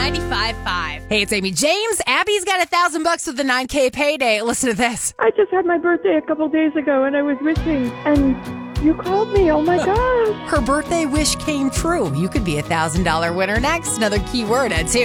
95.5. Hey, it's Amy James. Abby's got $1,000 with the 9K payday. Listen to this. I just had my birthday a couple days ago, and I was wishing, and you called me. Oh, my gosh. Her birthday wish came true. You could be a $1,000 winner next. Another keyword at 2.